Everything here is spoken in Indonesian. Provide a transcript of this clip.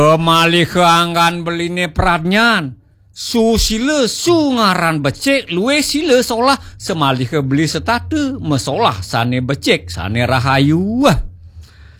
Malih keanggan beline pradnyan. Su sila su ngaran becek luwe sila solah semalih ke beli setate mesolah sane becek sane rahayu.